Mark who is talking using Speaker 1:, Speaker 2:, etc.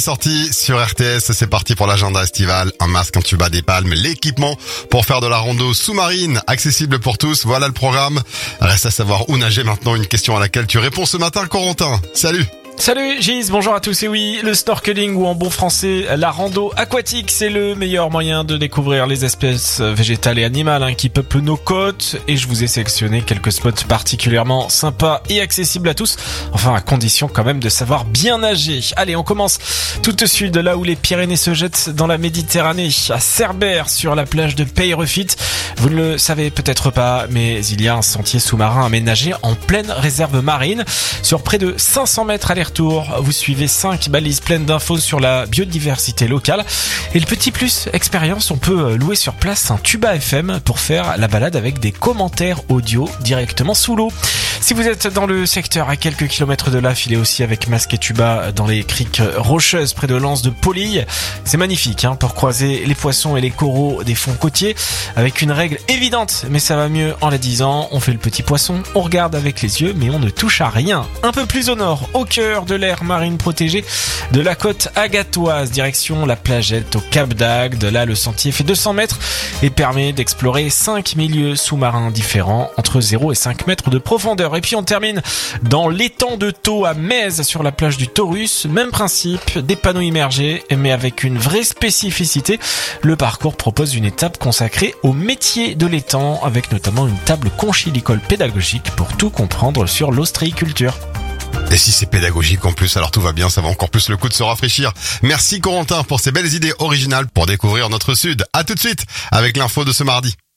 Speaker 1: Sortie sur RTS, c'est parti pour l'agenda estival. Un masque, un tuba, des palmes, l'équipement pour faire de la rando sous-marine, accessible pour tous. Voilà le programme. Reste à savoir où nager maintenant, une question à laquelle tu réponds ce matin, Corentin. Salut.
Speaker 2: Salut Gis, bonjour à tous. Et oui, le snorkeling ou en bon français, la rando aquatique, c'est le meilleur moyen de découvrir les espèces végétales et animales qui peuplent nos côtes. Et je vous ai sélectionné quelques spots particulièrement sympas et accessibles à tous. Enfin, à condition quand même de savoir bien nager. Allez, on commence tout au sud, là où les Pyrénées se jettent dans la Méditerranée, à Cerbère, sur la plage de Peyrefit. Vous ne le savez peut-être pas, mais il y a un sentier sous-marin aménagé en pleine réserve marine, sur près de 500 mètres aller-retour. Vous suivez 5 balises pleines d'infos sur la biodiversité locale. Et le petit plus expérience, on peut louer sur place un tuba FM pour faire la balade avec des commentaires audio directement sous l'eau. Si vous êtes dans le secteur à quelques kilomètres de là, filez aussi avec masque et tuba dans les criques rocheuses près de l'anse de Polille. C'est magnifique pour croiser les poissons et les coraux des fonds côtiers, avec une règle évidente, mais ça va mieux en la disant. On fait le petit poisson, on regarde avec les yeux, mais on ne touche à rien. Un peu plus au nord, au cœur de l'aire marine protégée de la côte agatoise, direction la Plagette au Cap d'Agde. Là, le sentier fait 200 mètres et permet d'explorer 5 milieux sous-marins différents, entre 0 et 5 mètres de profondeur. Et puis on termine dans l'étang de Thau à Metz, sur la plage du Taurus. Même principe, des panneaux immergés, mais avec une vraie spécificité. Le parcours propose une étape consacrée au métier de l'étang, avec notamment une table conchilicole pédagogique pour tout comprendre sur l'ostréiculture.
Speaker 1: Et si c'est pédagogique en plus, alors tout va bien, ça va encore plus le coup de se rafraîchir. Merci Corentin pour ces belles idées originales pour découvrir notre sud. À tout de suite avec l'info de ce mardi.